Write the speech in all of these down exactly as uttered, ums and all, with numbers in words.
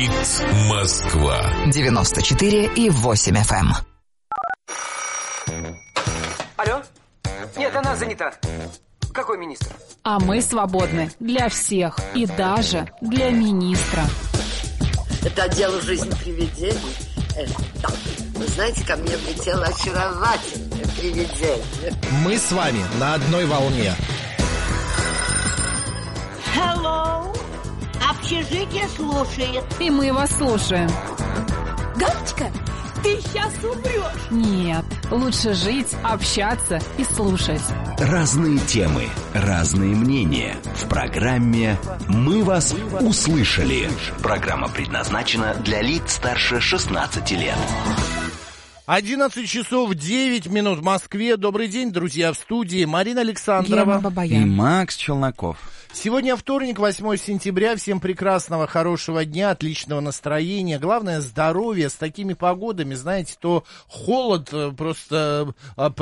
Хит Москва. девяносто четыре и восемь эф эм. Алло? Нет, она занята. Какой министр? А мы свободны для всех и даже для министра. Это отдел «Жизнь привидений». Э, да. Вы знаете, ко мне влетело очаровательное привидение. Мы с вами на одной волне. Hello. Общежитие слушает. И мы вас слушаем. Галочка, ты сейчас умрешь. Нет, лучше жить, общаться и слушать. Разные темы, разные мнения. В программе «Мы вас услышали». Программа предназначена для лиц старше шестнадцати лет. одиннадцать часов девять минут в Москве. Добрый день, друзья, в студии Марина Александрова Бабаян. И Макс Челноков. Сегодня вторник, восьмое сентября. Всем прекрасного, хорошего дня, отличного настроения. Главное, здоровье. С такими погодами, знаете, то холод просто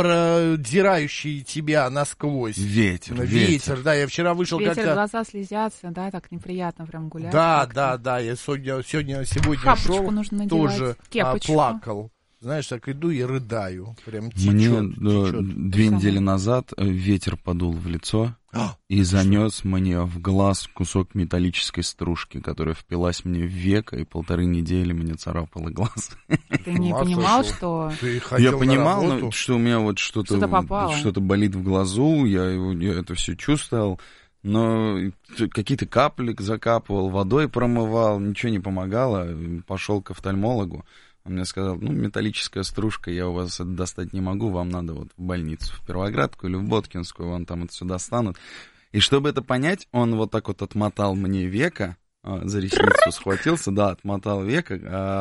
продирающий тебя насквозь. Ветер, ветер. ветер. Да, я вчера вышел Ветер, как-то... глаза слезятся, да, так неприятно прям гулять. Да, как-то. да, да, я сегодня, сегодня, сегодня Шапочку шел, нужно надевать, тоже а, кепочку. плакал. Знаешь, так иду и рыдаю. Прям течет, Мне течет. да, две недели назад ветер подул в лицо и занес мне в глаз кусок металлической стружки, которая впилась мне в веко и полторы недели мне царапала глаз. Ты не понимал, что... Я понимал, ну, что у меня вот что-то, что-то, что-то болит в глазу, я, я это все чувствовал. Но какие-то капли закапывал, водой промывал, ничего не помогало. Пошел к офтальмологу. Он мне сказал, ну, металлическая стружка, я у вас это достать не могу, вам надо вот в больницу, в Первоградку или в Боткинскую, вон там это сюда станут. И чтобы это понять, он вот так вот отмотал мне веко, за ресницу схватился, да, отмотал веко,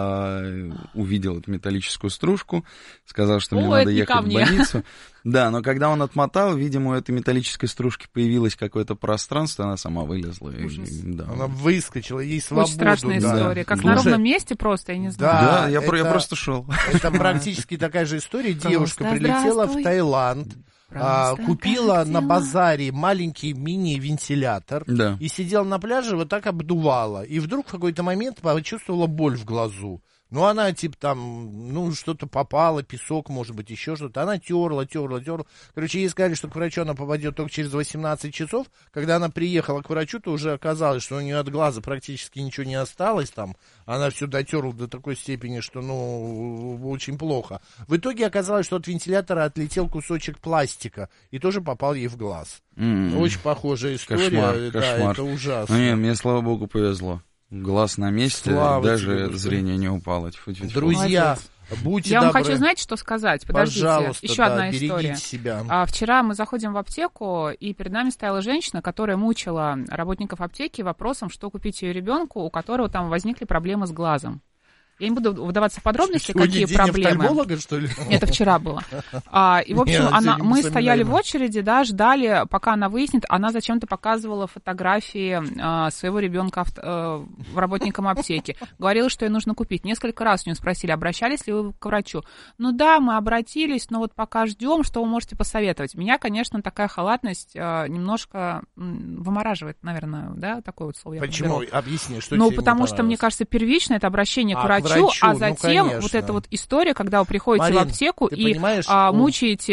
а, увидел эту металлическую стружку, сказал, что мне О, надо это не ехать ко в мне. больницу. Да, но когда он отмотал, видимо, у этой металлической стружки появилось какое-то пространство, она сама вылезла. И, да. Она выскочила, ей свободу. Очень страшная да. история, как Слушай, на ровном месте просто, я не знаю. Да, Да, я, это, я просто шел. Это практически такая же история. Девушка Просто прилетела в здравствуй. Таиланд, а, Просто купила как на дела? базаре маленький мини-вентилятор Да. и сидела на пляже, вот так обдувала. И вдруг в какой-то момент почувствовала боль в глазу. Ну, она, типа, там, ну, что-то попало, песок, может быть, еще что-то. Она терла, терла, терла. Короче, ей сказали, что к врачу она попадет только через восемнадцать часов. Когда она приехала к врачу, то уже оказалось, что у нее от глаза практически ничего не осталось там. Она все дотерла до такой степени, что, ну, очень плохо. В итоге оказалось, что от вентилятора отлетел кусочек пластика и тоже попал ей в глаз. М-м. Очень похожая история. Кошмар, Да, кошмар. это ужасно. Ну, не, мне, слава богу, повезло. Глаз на месте, Слава даже тебе, зрение не упало. Тьфу-тьфу-тьфу. Друзья, Молодец. будьте Я вам добры. хочу, знаете, что сказать? Подождите, Пожалуйста, еще да, одна берегите история. себя. А, вчера мы заходим в аптеку, и перед нами стояла женщина, которая мучила работников аптеки вопросом, что купить ее ребенку, у которого там возникли проблемы с глазом. Я не буду вдаваться в подробности, Сегодня какие день проблемы. офтальмолога, что ли? Это вчера было. А, и, в общем, Нет, она, сегодня мы мы сами стояли даем. в очереди, да, ждали, пока она выяснит. Она зачем-то показывала фотографии а, своего ребенка авто, а, работникам аптеки. Говорила, что ей нужно купить. Несколько раз у нее спросили, обращались ли вы к врачу. Ну да, мы обратились, но вот пока ждем, что вы можете посоветовать. Меня, конечно, такая халатность а, немножко м, вымораживает, наверное, да, такое вот слово. я Почему? подберу. Объясни, что Ну, тебе не потому что, мне понравилось? кажется, первично это обращение А, к к врачу, врачу, а ну, затем конечно. вот эта вот история, когда вы приходите Марин, в аптеку ты и понимаешь, а, у- мучаете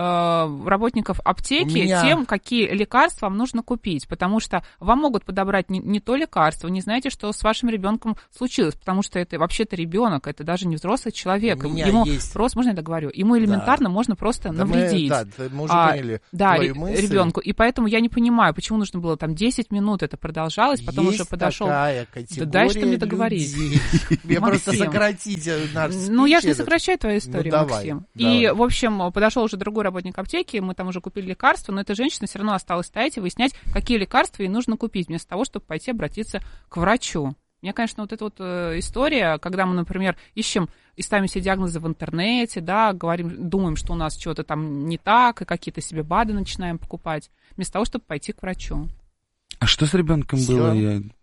а, работников аптеки У меня- тем, какие лекарства вам нужно купить, потому что вам могут подобрать не, не то лекарство, вы не знаете, что с вашим ребенком случилось, потому что это вообще-то ребенок, это даже не взрослый человек, У меня ему есть- просто, можно я договорю, ему элементарно можно просто Да мы- навредить. да, мы уже А, поняли да, твою ре- мысль. ребенку. И поэтому я не понимаю, почему нужно было там десять минут это продолжалось, потом Есть уже подошел. такая категория Да дай, что мне договорить. людей. Мне просто Максим. сократить наш Ну, я спич же не этот. сокращаю твою историю, Ну, давай, Максим. давай. И, в общем, подошел уже другой работник аптеки, мы там уже купили лекарства, но эта женщина все равно осталась стоять и выяснять, какие лекарства ей нужно купить, вместо того, чтобы пойти обратиться к врачу. Мне, конечно, вот эта вот э, история, когда мы, например, ищем и ставим себе диагнозы в интернете, да, говорим, думаем, что у нас что-то там не так, и какие-то себе БАДы начинаем покупать, вместо того, чтобы пойти к врачу. А что с ребенком Всё. было? Я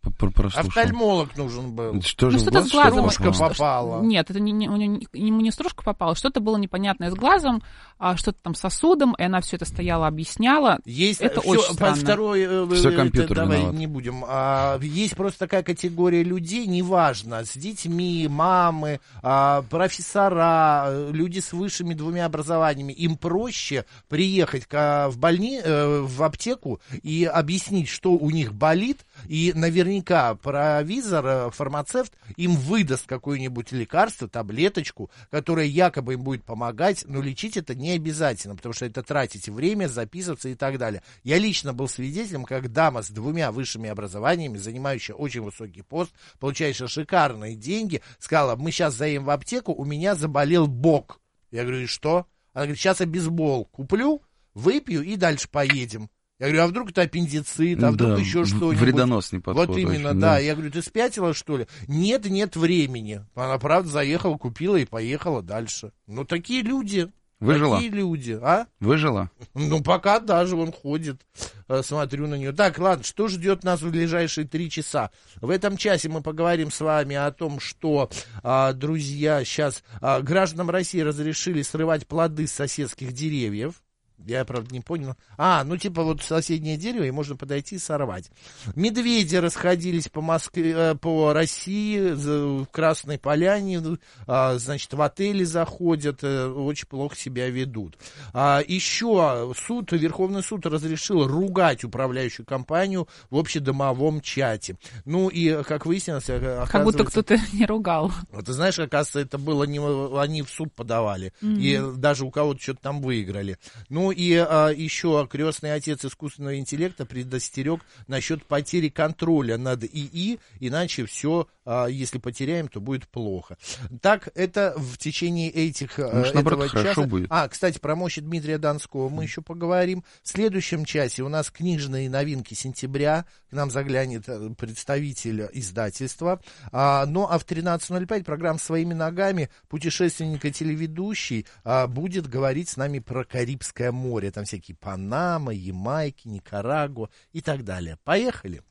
Офтальмолог нужен был. Что ну, же что-то в глаз, с глазом. Стружка попала. Нет, это не, не, не, ему не стружка попала, что-то было непонятное с глазом, а что-то там с сосудом, и она все это стояла, объясняла. Есть, это все, очень странно. Второй, все это, компьютер давай виноват. не будем. А, есть просто такая категория людей, неважно, с детьми, мамы, а, профессора, люди с высшими двумя образованиями. Им проще приехать к, в, больни, в аптеку и объяснить, что у них болит, и наверняка провизор, фармацевт им выдаст какое-нибудь лекарство, таблеточку, которая якобы им будет помогать, но лечить это не обязательно, потому что это тратить время, записываться и так далее. Я лично был свидетелем, как дама с двумя высшими образованиями, занимающая очень высокий пост, получающая шикарные деньги, сказала: мы сейчас заедем в аптеку, у меня заболел бок. Я говорю: и что? Она говорит: сейчас я бейсбол куплю, выпью и дальше поедем. Я говорю: а вдруг это аппендицит, а вдруг да, еще что-нибудь. Вредоносный подход. Вот именно, очень, да. да. Я говорю: ты спятила, что ли? Нет, нет времени. Она, правда, заехала, купила и поехала дальше. Ну, такие люди. Выжила? Такие люди, а? Выжила? Ну, пока даже он ходит, смотрю на нее. Так, ладно, что ждет нас в ближайшие три часа? В этом часе мы поговорим с вами о том, что, друзья, сейчас гражданам России разрешили срывать плоды с соседских деревьев. Я, правда, не понял. А, ну, типа, вот соседнее дерево, и можно подойти и сорвать. Медведи расходились по Москве, по России, в Красной Поляне, значит, в отели заходят, очень плохо себя ведут. Еще суд, Верховный суд разрешил ругать управляющую компанию в общедомовом чате. Ну, и, как выяснилось, как будто кто-то не ругал. Ты знаешь, оказывается, это было не... Они в суд подавали, mm-hmm. и даже у кого-то что-то там выиграли. Ну, и а, еще крестный отец искусственного интеллекта предостерег насчет потери контроля над ИИ, иначе все, а, если потеряем, то будет плохо. Так, это в течение этих Может, этого наоборот, часа. хорошо будет. А, кстати, про мощи Дмитрия Донского мы еще поговорим. В следующем часе у нас книжные новинки сентября. К нам заглянет представитель издательства. А, ну, а в тринадцать ноль пять программа «Своими ногами» путешественник и телеведущий а, будет говорить с нами про Карибское море. Там всякие Панама, Ямайки, Никарагуа и так далее. Поехали!